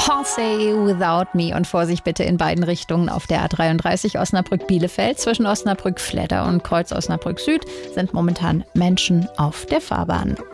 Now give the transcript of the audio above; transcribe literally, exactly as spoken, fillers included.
Horsey Without Me und Vorsicht bitte in beiden Richtungen auf der A dreiunddreißig Osnabrück-Bielefeld. Zwischen Osnabrück-Fledder und Kreuz Osnabrück Süd sind momentan Menschen auf der Fahrbahn.